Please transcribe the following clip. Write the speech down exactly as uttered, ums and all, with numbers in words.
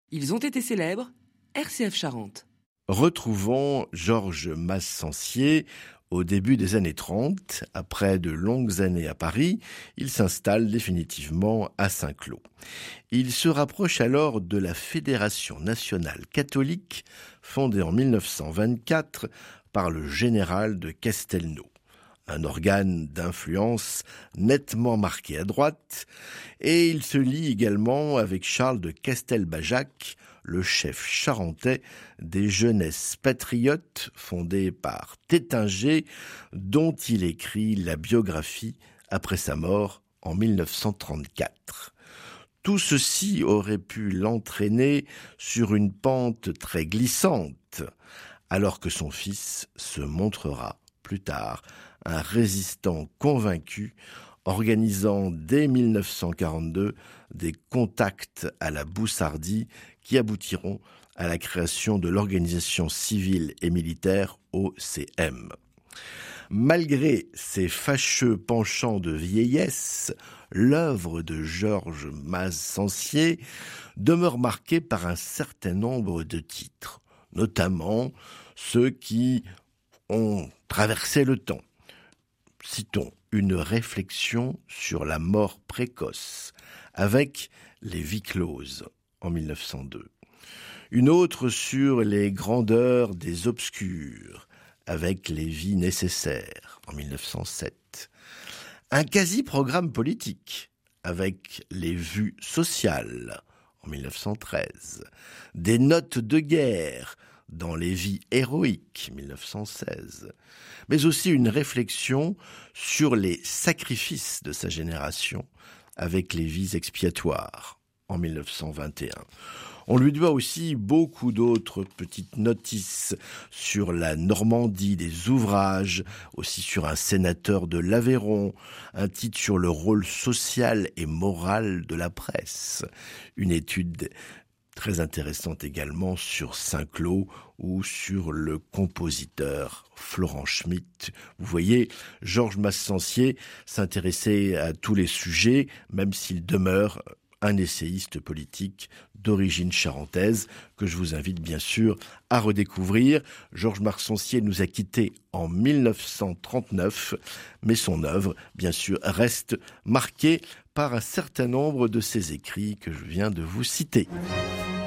Ils ont été célèbres, R C F Charente. Retrouvons Georges Massancier au début des années trente. Après de longues années à Paris, il s'installe définitivement à Saint-Cloud. Il se rapproche alors de la Fédération nationale catholique, fondée en mille neuf cent vingt-quatre par le général de Castelnau. Un organe d'influence nettement marqué à droite, et il se lie également avec Charles de Castelbajac, le chef charentais des Jeunesses patriotes fondées par Tétinger, dont il écrit la biographie après sa mort en mille neuf cent trente-quatre. Tout ceci aurait pu l'entraîner sur une pente très glissante, alors que son fils se montrera plus tard un résistant convaincu, organisant dès mille neuf cent quarante-deux des contacts à la Boussardie qui aboutiront à la création de l'organisation civile et militaire O C M. Malgré ses fâcheux penchants de vieillesse, l'œuvre de Georges Massancier demeure marquée par un certain nombre de titres, notamment ceux qui ont traversé le temps. Citons une réflexion sur la mort précoce avec Les vies closes en mille neuf cent deux. Une autre sur les grandeurs des obscurs avec Les vies nécessaires en mille neuf cent sept. Un quasi-programme politique avec Les vues sociales en mille neuf cent treize. Des notes de guerre dans Les vies héroïques, mille neuf cent seize, mais aussi une réflexion sur les sacrifices de sa génération avec Les vies expiatoires, en mille neuf cent vingt et un. On lui doit aussi beaucoup d'autres petites notices sur la Normandie, des ouvrages, aussi sur un sénateur de l'Aveyron, un titre sur le rôle social et moral de la presse, une étude très intéressante également sur Saint-Cloud ou sur le compositeur Florent Schmitt. Vous voyez, Georges Massancier s'intéressait à tous les sujets, même s'il demeure un essayiste politique d'origine charentaise que je vous invite bien sûr à redécouvrir. Georges Massancier nous a quittés en mille neuf cent trente-neuf, mais son œuvre, bien sûr, reste marquée par un certain nombre de ses écrits que je viens de vous citer.